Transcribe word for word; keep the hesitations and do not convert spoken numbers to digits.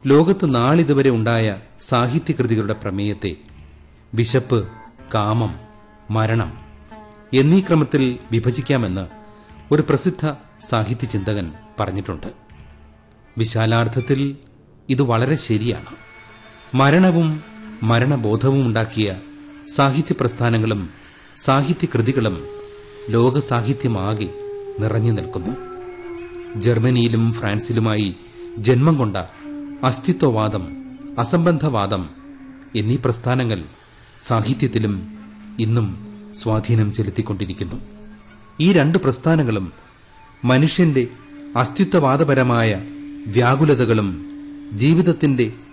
ലോകത്ത് നാളിതുവരെ ഉണ്ടായ സാഹിത്യകൃതികളുടെ പ്രമേയത്തെ വിശപ്പ്, കാമം, മരണം എന്നീ ക്രമത്തിൽ വിഭജിക്കാമെന്ന് ഒരു പ്രസിദ്ധ സാഹിത്യ ചിന്തകൻ പറഞ്ഞിട്ടുണ്ട്. വിശാലാർത്ഥത്തിൽ ഇത് വളരെ ശരിയാണ്. മരണവും മരണബോധവും ഉണ്ടാക്കിയ സാഹിത്യ പ്രസ്ഥാനങ്ങളും സാഹിത്യകൃതികളും ലോകസാഹിത്യമാകെ നിറഞ്ഞു നിൽക്കുന്നു. ജർമ്മനിയിലും ഫ്രാൻസിലുമായി ജന്മം കൊണ്ട അസ്തിത്വവാദം, അസംബന്ധവാദം എന്നീ പ്രസ്ഥാനങ്ങൾ സാഹിത്യത്തിലും ഇന്നും സ്വാധീനം ചെലുത്തിക്കൊണ്ടിരിക്കുന്നു. ഈ രണ്ട് പ്രസ്ഥാനങ്ങളും മനുഷ്യന്റെ അസ്തിത്വവാദപരമായ വ്യാകുലതകളും ജീവിതത്തിന്റെ